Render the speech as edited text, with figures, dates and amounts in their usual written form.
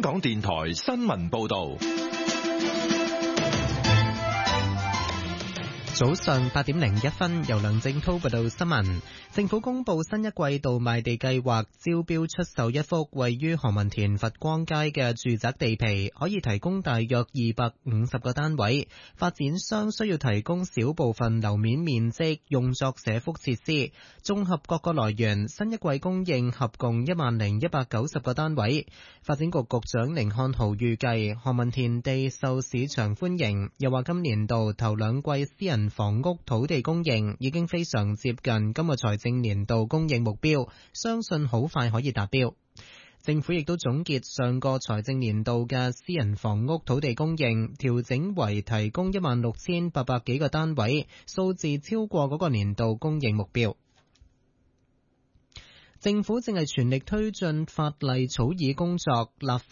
港電台新聞報道。 早上8點01分，由梁正濤報道新聞。政府公布新一季度賣地計劃，招標出售一幅位於何文田佛光街嘅住宅地皮，可以提供大約250個單位。發展商需要提供小部分樓面面積用作社福設施。綜合各個來源，新一季供應合共10190個單位。發展局局長甯漢豪預計何文田地受市場歡迎，又話今年度頭兩季私人房屋土地供應已經非常接近今個財政年度供應目標，相信好快可以達標。政府亦都總結上個財政年度嘅私人房屋土地供應，調整為提供16800幾個單位，數字超過嗰個年度供應目標。政府正係全力推進法例草擬工作，立